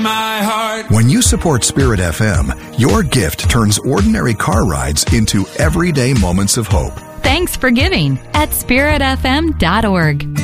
my heart. When you support Spirit FM, your gift turns ordinary car rides into everyday moments of hope. Thanks for giving at spiritfm.org.